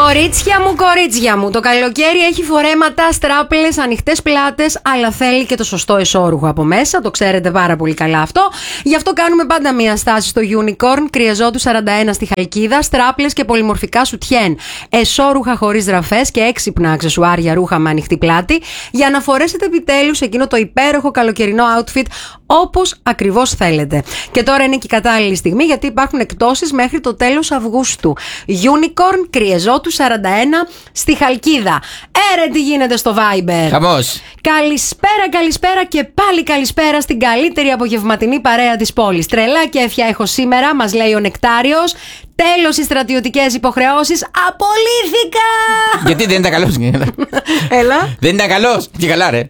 Κορίτσια μου, το καλοκαίρι έχει φορέματα, στράπελες, ανοιχτές πλάτες, αλλά θέλει και το σωστό εσώρουχο από μέσα. Το ξέρετε πάρα πολύ καλά αυτό. Γι' αυτό κάνουμε πάντα μία στάση στο Unicorn, Κρυεζότου 41 στη Χαλκίδα. Στράπελες και πολυμορφικά σουτιέν. Εσώρουχα χωρίς γραφές και έξυπνα αξεσουάρια ρούχα με ανοιχτή πλάτη. Για να φορέσετε επιτέλους εκείνο το υπέροχο καλοκαιρινό outfit όπως ακριβώς θέλετε. Και τώρα είναι και η κατάλληλη στιγμή γιατί υπάρχουν εκπτώσεις μέχρι το τέλος Αυγούστου. Unicorn, Κρυεζότου 41 στη Χαλκίδα. Έρε τι γίνεται στο Viber. Χαμός. Καλησπέρα και πάλι καλησπέρα στην καλύτερη απογευματινή παρέα της πόλης. Τρελά κέφια έχω σήμερα, μας λέει ο Νεκτάριος. Τέλος οι στρατιωτικές υποχρεώσεις. Απολύθηκα! Γιατί δεν ήταν καλός? Έλα. Δεν ήταν καλός. Και καλά, ρε.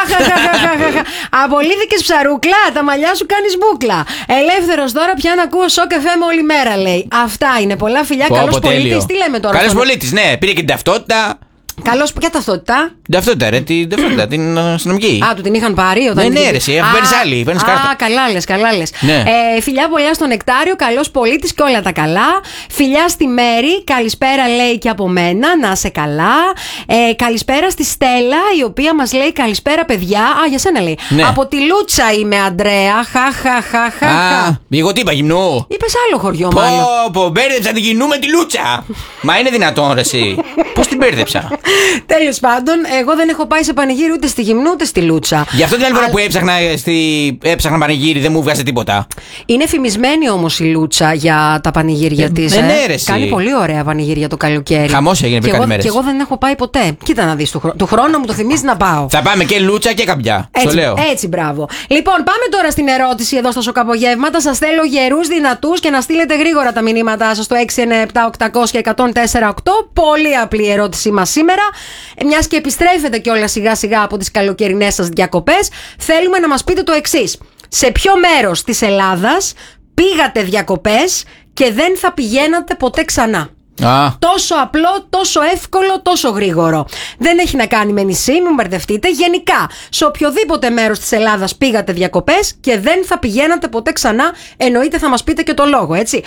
Απολύθηκες ψαρούκλα, τα μαλλιά σου κάνεις μπούκλα. Ελεύθερος τώρα πια να ακούω Σοκ FM όλη μέρα, λέει. Αυτά είναι. Πολλά φιλιά. Καλός πολίτης. Τι λέμε τώρα? Καλός πολίτης, ναι. Πήρε και την ταυτότητα. Καλώς, ποια ταυτότητα? Την ταυτότητα, ρε. Την ταυτότητα, την αστυνομική. Α, του την είχαν πάρει όταν. Ναι, ρε, εσύ. Παίρνεις άλλη. Παίρνεις κάρτα. Α, καλά λες. Ναι. Φιλιά πολλά στον Νεκτάριο. Καλός πολίτης και όλα τα καλά. Φιλιά στη Μέρη. Καλησπέρα, λέει και από μένα. Να σε καλά. Καλησπέρα στη Στέλλα, η οποία μας λέει καλησπέρα, παιδιά. Α, για σένα λέει. Ναι. Από τη Λούτσα είμαι, Αντρέα. Χαχαχαχαχα. Α, εγώ τι είπα, Γυμνού. Είπες άλλο χωριό, μάλλον. Πω, μπέρδεψα την Γυμνού με τη Λούτσα. Μα είναι δυνατόν, ρε, εσύ? Πώς την μπέρδεψα? Τέλος πάντων, εγώ δεν έχω πάει σε πανηγύρι ούτε στη Γυμνού ούτε στη Λούτσα. Γι' αυτό την άλλη φορά που έψαχνα πανηγύρι δεν μου βγάζει τίποτα. Είναι φημισμένη όμως η Λούτσα για τα πανηγύρια της. Ναι, ρε, κάνει πολύ ωραία πανηγύρια το καλοκαίρι. Χαμός έγινε πριν κάτι μέρες. Και εγώ δεν έχω πάει ποτέ. Κοίτα να δεις, του χρόνου μου το θυμίζει να πάω. Θα πάμε και Λούτσα και Καμπιά. Έτσι, το λέω. Έτσι, μπράβο. Λοιπόν, πάμε τώρα στην ερώτηση εδώ στα Σοκαπογεύματα. Σας θέλω γερούς, δυνατούς και να στείλετε γρήγορα τα μηνύματά σας στο 697-800-1048. Πολύ απλή ερώτησή μας σήμερα. Μιας και επιστρέφετε κιόλας σιγά σιγά από τις καλοκαιρινές σας διακοπές, θέλουμε να μας πείτε το εξής. Σε ποιο μέρος της Ελλάδας πήγατε διακοπές και δεν θα πηγαίνατε ποτέ ξανά? Τόσο απλό, τόσο εύκολο, τόσο γρήγορο. Δεν έχει να κάνει με νησί, μην μπερδευτείτε. Γενικά, σε οποιοδήποτε μέρος της Ελλάδας πήγατε διακοπές και δεν θα πηγαίνατε ποτέ ξανά, εννοείται θα μας πείτε και το λόγο, έτσι.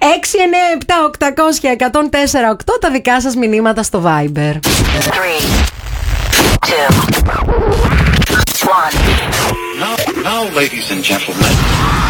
697-800-1048 τα δικά σας μηνύματα στο Viber. 3, 2, 1. Now, ladies and gentlemen.